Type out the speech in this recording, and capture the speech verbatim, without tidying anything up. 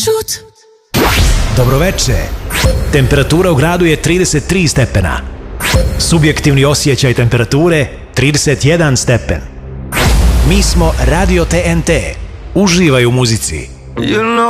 Čut! Dobroveče. Temperatura u gradu je trideset tri stepena. Subjektivni osjećaj temperature trideset jedan stepen. Mi smo Radio T N T. Uživaj u muzici.